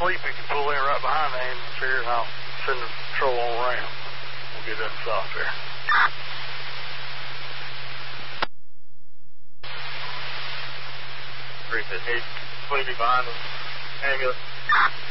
sleep, you can pull in right behind the ambulance here, and I'll send the patrol on around. We'll get them stopped there. He's completely behind the ambulance.